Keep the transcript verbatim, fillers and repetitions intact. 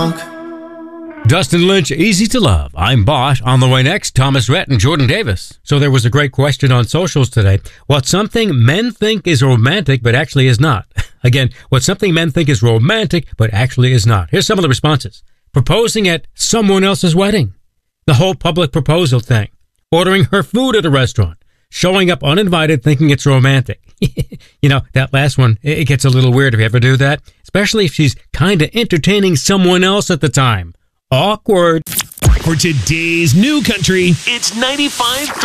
talk. Dustin Lynch, Easy to Love. I'm Bosch. On the way next, Thomas Rhett and Jordan Davis. So there was a great question on socials today. What's something men think is romantic but actually is not? Again, what's something men think is romantic but actually is not? Here's some of the responses. Proposing at someone else's wedding. The whole public proposal thing. Ordering her food at a restaurant. Showing up uninvited thinking it's romantic. You know, that last one, it gets a little weird if you ever do that. Especially if she's kind of entertaining someone else at the time. Awkward. For today's new country, it's ninety-five